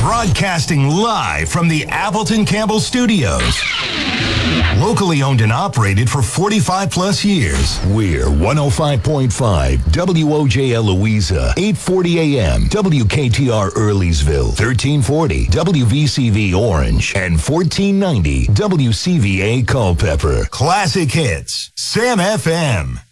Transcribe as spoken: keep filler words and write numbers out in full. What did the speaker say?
Broadcasting live from the Appleton Campbell Studios. Locally owned and operated for forty-five plus years. We're one oh five point five W O J L Louisa, eight forty A M, W K T R Earlysville, thirteen forty W V C V Orange, and fourteen ninety W C V A Culpeper. Classic hits, Sam F M.